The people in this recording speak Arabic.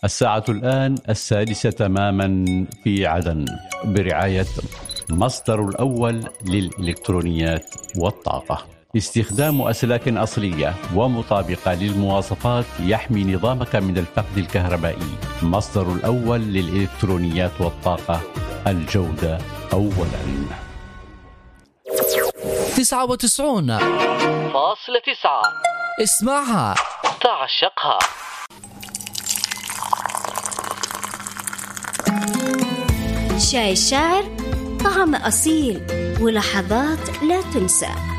الساعة الآن 6:00 تماما في عدن، برعاية مصدر الأول للإلكترونيات والطاقة. استخدام أسلاك أصلية ومطابقة للمواصفات يحمي نظامك من الفقد الكهربائي. مصدر الأول للإلكترونيات والطاقة، الجودة أولا. 99.9 اسمعها، تعشقها. شاي الشاعر، طعم أصيل ولحظات لا تنسى.